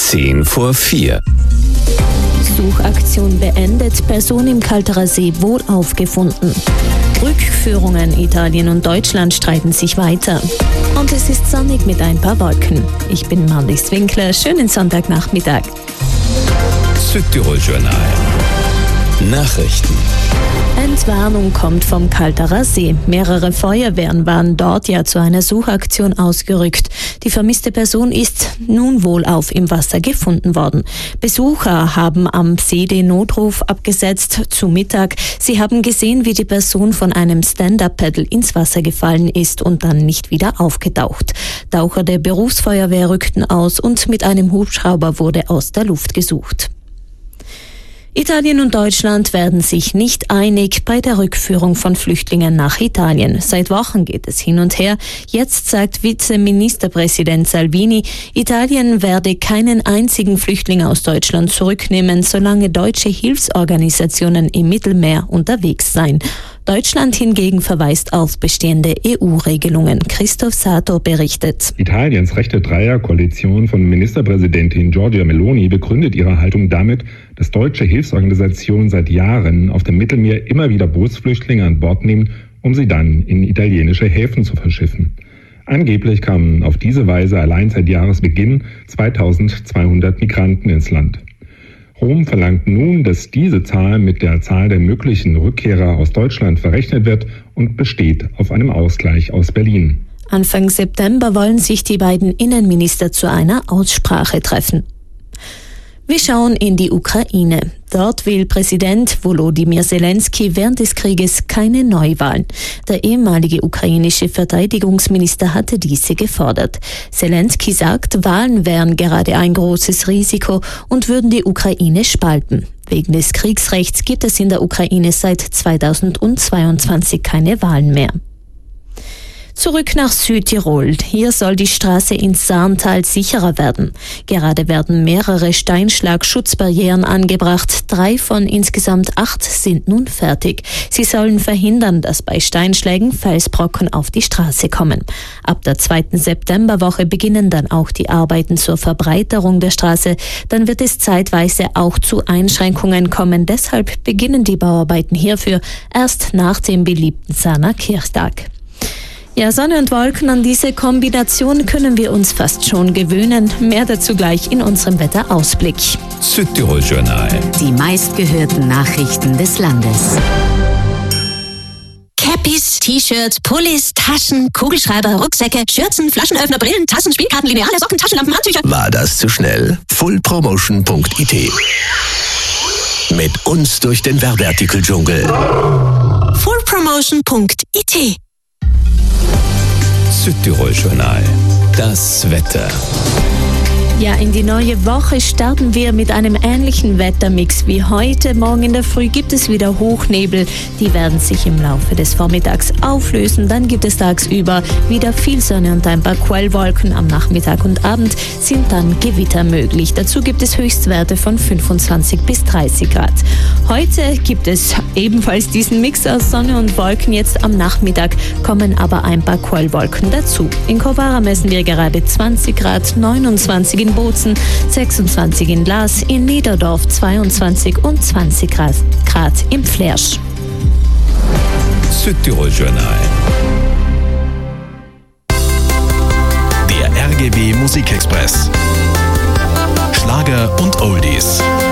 4:10. Suchaktion beendet, Person im Kalterer See wohl aufgefunden. Rückführungen Italien und Deutschland streiten sich weiter. Und es ist sonnig mit ein paar Wolken. Ich bin Marlies Winkler, schönen Sonntagnachmittag. Südtirol Journal. Nachrichten. Entwarnung kommt vom Kalterer See. Mehrere Feuerwehren waren dort ja zu einer Suchaktion ausgerückt. Die vermisste Person ist nun wohlauf im Wasser gefunden worden. Besucher haben am See den Notruf abgesetzt zu Mittag. Sie haben gesehen, wie die Person von einem Stand-Up-Paddle ins Wasser gefallen ist und dann nicht wieder aufgetaucht. Taucher der Berufsfeuerwehr rückten aus und mit einem Hubschrauber wurde aus der Luft gesucht. Italien und Deutschland werden sich nicht einig bei der Rückführung von Flüchtlingen nach Italien. Seit Wochen geht es hin und her. Jetzt sagt Vizeministerpräsident Salvini, Italien werde keinen einzigen Flüchtling aus Deutschland zurücknehmen, solange deutsche Hilfsorganisationen im Mittelmeer unterwegs seien. Deutschland hingegen verweist auf bestehende EU-Regelungen. Christoph Sato berichtet. Italiens rechte Dreierkoalition von Ministerpräsidentin Giorgia Meloni begründet ihre Haltung damit, dass deutsche Hilfsorganisationen seit Jahren auf dem Mittelmeer immer wieder Bootsflüchtlinge an Bord nehmen, um sie dann in italienische Häfen zu verschiffen. Angeblich kamen auf diese Weise allein seit Jahresbeginn 2200 Migranten ins Land. Rom verlangt nun, dass diese Zahl mit der Zahl der möglichen Rückkehrer aus Deutschland verrechnet wird und besteht auf einem Ausgleich aus Berlin. Anfang September wollen sich die beiden Innenminister zu einer Aussprache treffen. Wir schauen in die Ukraine. Dort will Präsident Volodymyr Zelensky während des Krieges keine Neuwahlen. Der ehemalige ukrainische Verteidigungsminister hatte diese gefordert. Zelensky sagt, Wahlen wären gerade ein großes Risiko und würden die Ukraine spalten. Wegen des Kriegsrechts gibt es in der Ukraine seit 2022 keine Wahlen mehr. Zurück nach Südtirol. Hier soll die Straße ins Saarntal sicherer werden. Gerade werden mehrere Steinschlag-Schutzbarrieren angebracht. 3 von insgesamt 8 sind nun fertig. Sie sollen verhindern, dass bei Steinschlägen Felsbrocken auf die Straße kommen. Ab der 2. Septemberwoche beginnen dann auch die Arbeiten zur Verbreiterung der Straße. Dann wird es zeitweise auch zu Einschränkungen kommen. Deshalb beginnen die Bauarbeiten hierfür erst nach dem beliebten Saaner Kirchtag. Ja, Sonne und Wolken, an diese Kombination können wir uns fast schon gewöhnen. Mehr dazu gleich in unserem Wetterausblick. Südtirol Journal. Die meistgehörten Nachrichten des Landes. Cappies, T-Shirts, Pullis, Taschen, Kugelschreiber, Rucksäcke, Schürzen, Flaschenöffner, Brillen, Tassen, Spielkarten, Lineale, Socken, Taschenlampen, Handtücher. War das zu schnell? fullpromotion.it. Mit uns durch den Werbeartikeldschungel. fullpromotion.it. Südtirol Journal. Das Wetter. Ja, in die neue Woche starten wir mit einem ähnlichen Wettermix wie heute. Morgen in der Früh gibt es wieder Hochnebel. Die werden sich im Laufe des Vormittags auflösen. Dann gibt es tagsüber wieder viel Sonne und ein paar Quellwolken. Am Nachmittag und Abend sind dann Gewitter möglich. Dazu gibt es Höchstwerte von 25 bis 30 Grad. Heute gibt es ebenfalls diesen Mix aus Sonne und Wolken. Jetzt am Nachmittag kommen aber ein paar Quellwolken dazu. In Kovara messen wir gerade 20 Grad, 29 in Bozen, 26 in Glas, in Niederdorf 22 und 20 Grad im Flersch. Südtirol Journal. Der RGW Musikexpress. Schlager und Oldies.